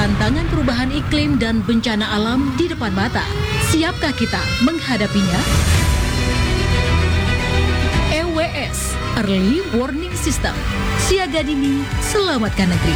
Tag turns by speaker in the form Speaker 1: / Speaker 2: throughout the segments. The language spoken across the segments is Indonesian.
Speaker 1: Tantangan perubahan iklim dan bencana alam di depan mata. Siapkah kita menghadapinya? EWS, Early Warning System. Siaga dini, selamatkan negeri.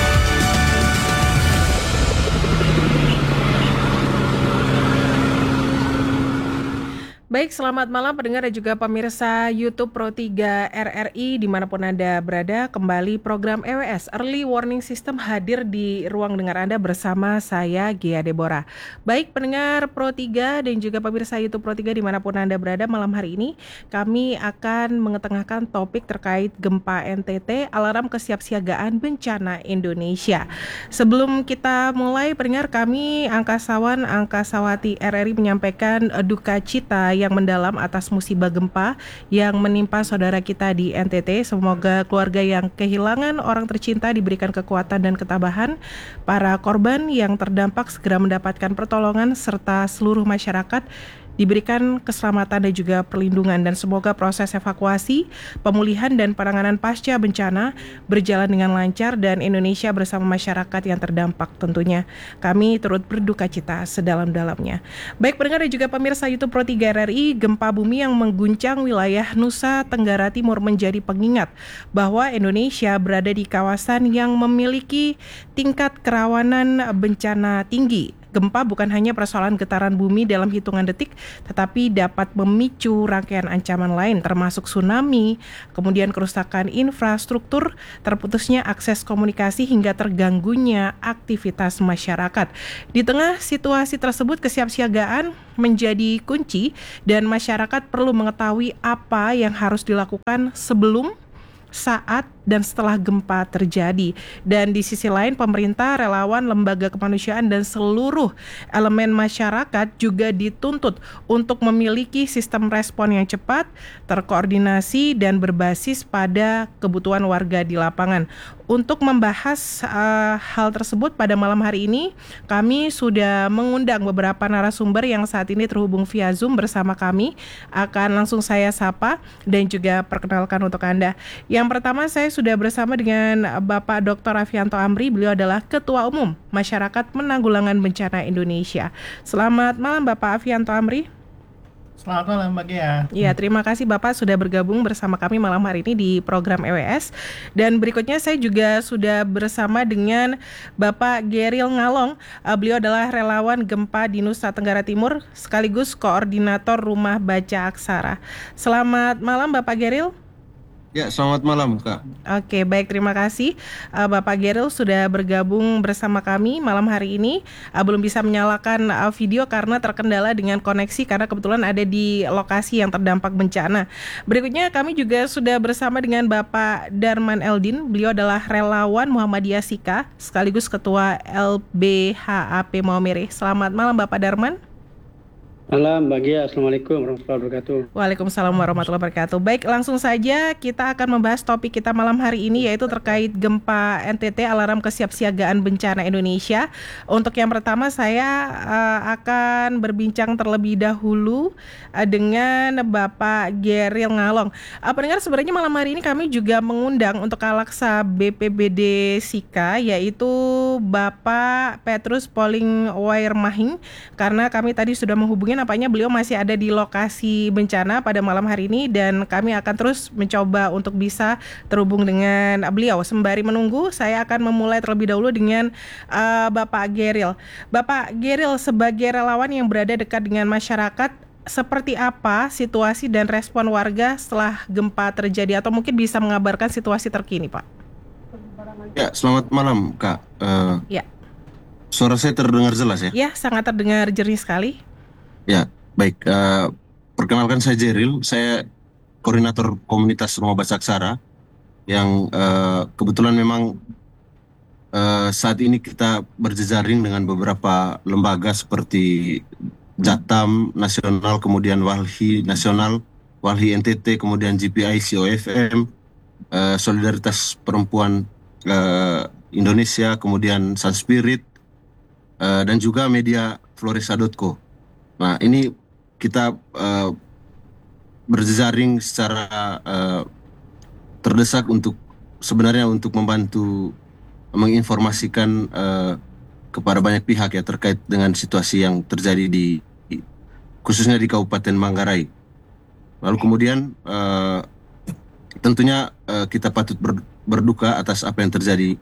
Speaker 2: Baik, selamat malam pendengar dan juga pemirsa YouTube Pro 3 RRI dimanapun Anda berada. Kembali program EWS Early Warning System hadir di ruang dengar Anda bersama saya Gia Deborah. Baik pendengar Pro 3 dan juga pemirsa YouTube Pro 3 dimanapun Anda berada, malam hari ini kami akan mengetengahkan topik terkait gempa NTT, alarm kesiapsiagaan bencana Indonesia. Sebelum kita mulai pendengar, kami angkasawan angkasawati RRI menyampaikan duka cita yang mendalam atas musibah gempa yang menimpa saudara kita di NTT. Semoga keluarga yang kehilangan orang tercinta diberikan kekuatan dan ketabahan. Para korban yang terdampak segera mendapatkan pertolongan serta seluruh masyarakat diberikan keselamatan dan juga perlindungan, dan semoga proses evakuasi, pemulihan dan penanganan pasca bencana berjalan dengan lancar dan Indonesia bersama masyarakat yang terdampak tentunya. Kami turut berduka cita sedalam-dalamnya. Baik pendengar dan juga pemirsa YouTube Pro 3 RRI, gempa bumi yang mengguncang wilayah Nusa Tenggara Timur menjadi pengingat bahwa Indonesia berada di kawasan yang memiliki tingkat kerawanan bencana tinggi. Gempa bukan hanya persoalan getaran bumi dalam hitungan detik, tetapi dapat memicu rangkaian ancaman lain termasuk tsunami, kemudian kerusakan infrastruktur, terputusnya akses komunikasi hingga terganggunya aktivitas masyarakat. Di tengah situasi tersebut, kesiapsiagaan menjadi kunci dan masyarakat perlu mengetahui apa yang harus dilakukan sebelum, saat, dan setelah gempa terjadi. Dan di sisi lain, pemerintah, relawan, lembaga kemanusiaan, dan seluruh elemen masyarakat juga dituntut untuk memiliki sistem respon yang cepat, terkoordinasi, dan berbasis pada kebutuhan warga di lapangan. Untuk membahas hal tersebut pada malam hari ini, kami sudah mengundang beberapa narasumber yang saat ini terhubung via Zoom bersama kami. Akan langsung saya sapa dan juga perkenalkan untuk Anda. Yang pertama, saya sudah bersama dengan Bapak Dr. Afianto Amri. Beliau adalah Ketua Umum Masyarakat Penanggulangan Bencana Indonesia. Selamat malam Bapak Afianto Amri.
Speaker 3: Selamat malam Mbak Gia.
Speaker 2: Ya, terima kasih Bapak sudah bergabung bersama kami malam hari ini di program EWS. Dan berikutnya saya juga sudah bersama dengan Bapak Geril Ngalong. Beliau adalah relawan gempa di Nusa Tenggara Timur sekaligus koordinator Rumah Baca Aksara. Selamat malam Bapak Geril.
Speaker 4: Ya, selamat malam Kak.
Speaker 2: Oke, baik, terima kasih Bapak Geril sudah bergabung bersama kami malam hari ini. Belum bisa menyalakan video karena terkendala dengan koneksi karena kebetulan ada di lokasi yang terdampak bencana. Berikutnya kami juga sudah bersama dengan Bapak Darman Eldin. Beliau adalah relawan Muhammadiyah Sika sekaligus Ketua LBHAP Maumere. Selamat malam Bapak Darman.
Speaker 5: Malam Mbak Gia, Assalamualaikum warahmatullahi wabarakatuh.
Speaker 2: Waalaikumsalam warahmatullahi wabarakatuh. Baik, langsung saja kita akan membahas topik kita malam hari ini, yaitu terkait gempa NTT, alarm kesiapsiagaan bencana Indonesia. Untuk yang pertama saya akan berbincang terlebih dahulu dengan Bapak Geril Ngalong. Pendengar, sebenarnya malam hari ini kami juga mengundang untuk Kalaksa BPBD Sika, yaitu Bapak Petrus Poling Wairmahing, karena kami tadi sudah menghubungi nampaknya beliau masih ada di lokasi bencana pada malam hari ini dan kami akan terus mencoba untuk bisa terhubung dengan beliau. Sembari menunggu, saya akan memulai terlebih dahulu dengan Bapak Geril. Bapak Geril, sebagai relawan yang berada dekat dengan masyarakat, seperti apa situasi dan respon warga setelah gempa terjadi, atau mungkin bisa mengabarkan situasi terkini, Pak?
Speaker 4: Ya, selamat malam Kak.
Speaker 2: Ya.
Speaker 4: Suara saya terdengar jelas ya?
Speaker 2: Ya, sangat terdengar jernih sekali.
Speaker 4: Ya, baik. Perkenalkan saya Jeril, saya koordinator komunitas Rumah Baca Aksara yang kebetulan memang saat ini kita berjejaring dengan beberapa lembaga seperti Jatam Nasional, kemudian Walhi Nasional, Walhi NTT, kemudian GPI, COFM, Solidaritas Perempuan Indonesia, kemudian Sun Spirit, dan juga media Floresa.co. Nah, ini kita berjejaring secara terdesak untuk sebenarnya untuk membantu menginformasikan kepada banyak pihak ya terkait dengan situasi yang terjadi khususnya di Kabupaten Manggarai. Lalu kemudian tentunya kita patut berduka atas apa yang terjadi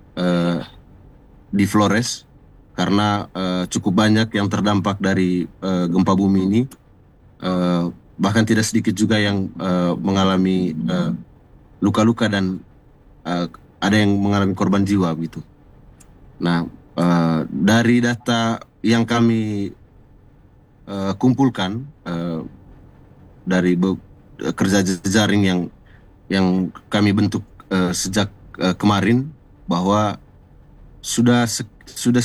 Speaker 4: di Flores, karena cukup banyak yang terdampak dari gempa bumi ini. Bahkan tidak sedikit juga yang mengalami luka-luka dan ada yang mengalami korban jiwa gitu. Nah, dari data yang kami kumpulkan dari kerja jejaring yang kami bentuk sejak kemarin, bahwa sudah 1.000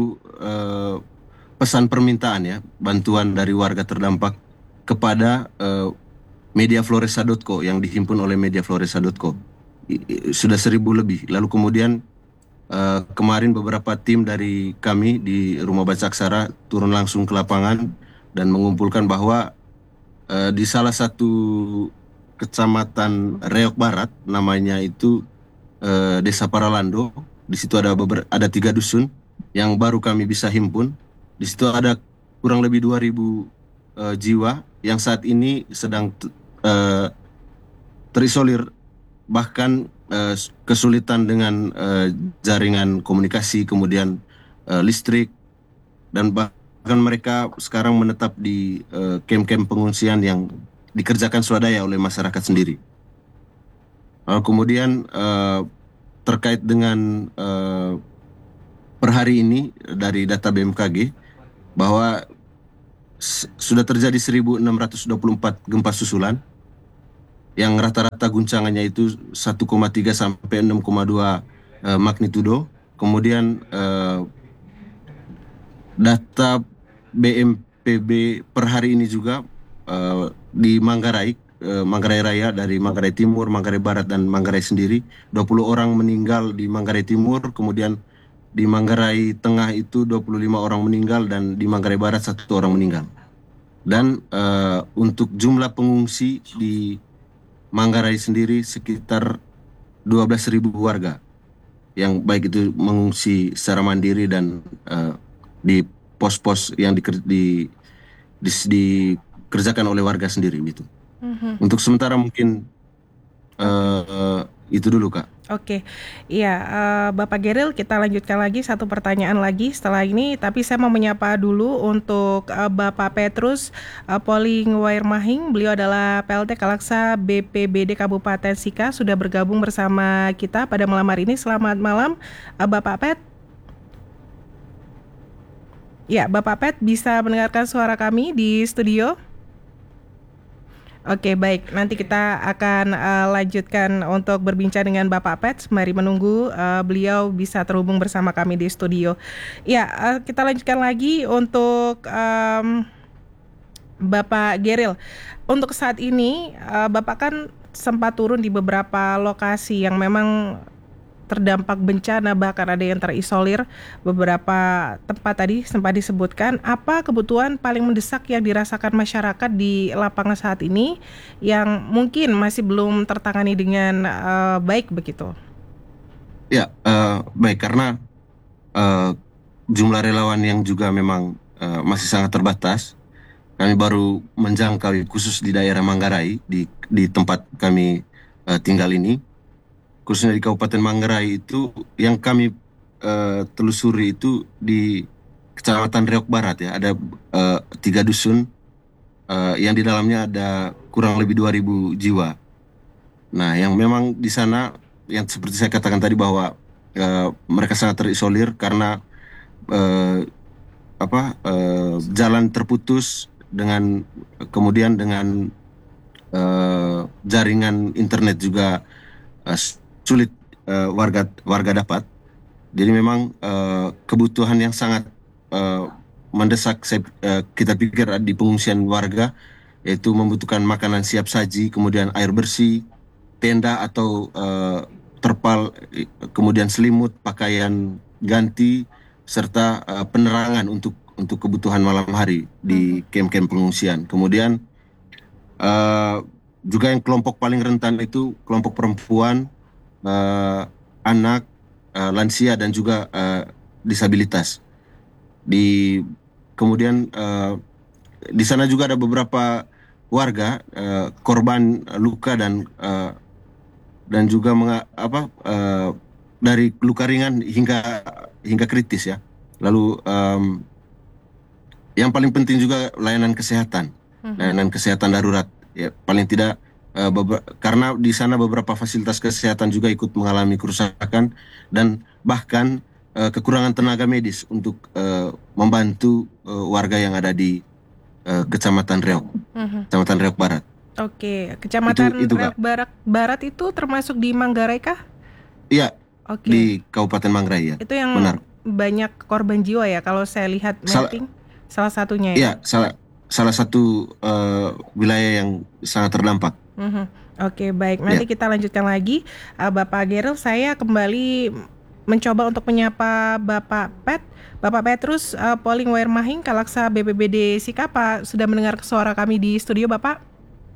Speaker 4: pesan permintaan ya bantuan dari warga terdampak kepada mediafloresa.co yang dihimpun oleh mediafloresa.co. Sudah 1.000 lebih. Lalu kemudian kemarin beberapa tim dari kami di Rumah Baca Aksara turun langsung ke lapangan dan mengumpulkan bahwa di salah satu kecamatan Reok Barat, namanya itu Desa Paralando. Di situ ada 3 dusun yang baru kami bisa himpun. Di situ ada kurang lebih 2.000 jiwa yang saat ini sedang terisolir, bahkan kesulitan dengan jaringan komunikasi, kemudian listrik, dan bahkan mereka sekarang menetap di kem-kem pengungsian yang dikerjakan swadaya oleh masyarakat sendiri. Kemudian terkait dengan per hari ini dari data BMKG bahwa sudah terjadi 1.624 gempa susulan yang rata-rata guncangannya itu 1,3 sampai 6,2 magnitudo. Kemudian data BMPB per hari ini juga di Manggarai Raya, dari Manggarai Timur, Manggarai Barat, dan Manggarai sendiri 20 orang meninggal di Manggarai Timur, kemudian di Manggarai Tengah itu 25 orang meninggal, dan di Manggarai Barat 1 orang meninggal. Dan untuk jumlah pengungsi di Manggarai sendiri sekitar 12.000 warga yang baik itu mengungsi secara mandiri dan di pos-pos yang dikerjakan oleh warga sendiri gitu. Untuk sementara mungkin itu dulu, Kak.
Speaker 2: Oke, iya, Bapak Geril, kita lanjutkan lagi satu pertanyaan lagi setelah ini. Tapi saya mau menyapa dulu untuk Bapak Petrus Polingwairmahing. Beliau adalah PLT Kalaksa BPBD Kabupaten Sika, sudah bergabung bersama kita pada malam hari ini. Selamat malam, Bapak Pet. Ya, Bapak Pet bisa mendengarkan suara kami di studio? Oke, baik. Nanti kita akan lanjutkan untuk berbincang dengan Bapak Pet. Mari menunggu beliau bisa terhubung bersama kami di studio. Ya, kita lanjutkan lagi untuk Bapak Geril. Untuk saat ini, Bapak kan sempat turun di beberapa lokasi yang memang terdampak bencana, bahkan ada yang terisolir. Beberapa tempat tadi sempat disebutkan. Apa kebutuhan paling mendesak yang dirasakan masyarakat di lapangan saat ini yang mungkin masih belum tertangani dengan baik begitu?
Speaker 4: Ya, baik, karena jumlah relawan yang juga memang masih sangat terbatas. Kami baru menjangkau khusus di daerah Manggarai, di tempat kami tinggal ini. Khususnya di Kabupaten Manggarai itu yang kami telusuri itu di Kecamatan Reok Barat ya, ada 3 dusun yang di dalamnya ada kurang lebih 2.000 jiwa. Nah, yang memang di sana yang seperti saya katakan tadi bahwa mereka sangat terisolir karena jalan terputus, kemudian dengan jaringan internet juga sulit warga dapat. Jadi memang kebutuhan yang sangat mendesak kita pikir di pengungsian warga, yaitu membutuhkan makanan siap saji, kemudian air bersih, tenda atau terpal, kemudian selimut, pakaian ganti, serta penerangan untuk kebutuhan malam hari di kem-kem pengungsian. Kemudian juga yang kelompok paling rentan itu kelompok perempuan, anak, lansia, dan juga disabilitas. Kemudian di sana juga ada beberapa warga korban luka dan juga dari luka ringan hingga kritis ya. Lalu yang paling penting juga layanan kesehatan darurat ya, paling tidak karena di sana beberapa fasilitas kesehatan juga ikut mengalami kerusakan dan bahkan kekurangan tenaga medis untuk membantu warga yang ada di Kecamatan Riau Barat.
Speaker 2: Oke, Kecamatan
Speaker 4: Itu,
Speaker 2: Riau Barat itu termasuk di Manggarai kah?
Speaker 4: Iya,
Speaker 2: Oke.
Speaker 4: di Kabupaten Manggarai ya.
Speaker 2: Itu yang
Speaker 4: benar.
Speaker 2: banyak korban jiwa ya kalau saya lihat mapping salah satunya ya.
Speaker 4: Iya, salah satu wilayah yang sangat terdampak.
Speaker 2: Oke, baik. Nanti kita lanjutkan lagi. Bapak Geril, saya kembali mencoba untuk menyapa Bapak Petrus Polling Wairmahing, Kalaksa BPBD Sika. Pak, sudah mendengar suara kami di studio, Bapak?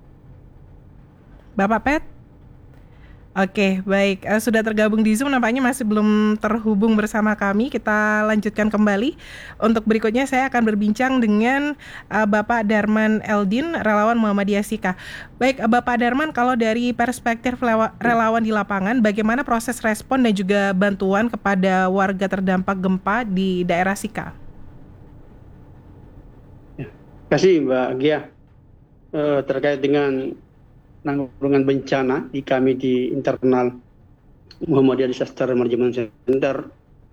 Speaker 2: Bapak Pet? Oke, baik. Sudah tergabung di Zoom, nampaknya masih belum terhubung bersama kami. Kita lanjutkan kembali. Untuk berikutnya saya akan berbincang dengan Bapak Darman Eldin, relawan Muhammadiyah Sika. Baik, Bapak Darman, kalau dari perspektif relawan di lapangan, bagaimana proses respon dan juga bantuan kepada warga terdampak gempa di daerah Sika?
Speaker 5: Terima kasih Mbak Gia. Terkait dengan penanggulangan bencana kami di internal Muhammadiyah Disaster Management Center,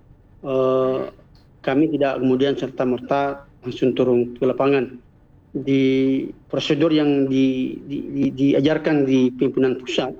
Speaker 5: kami tidak kemudian serta-merta langsung turun ke lapangan. Di prosedur yang diajarkan di pimpinan pusat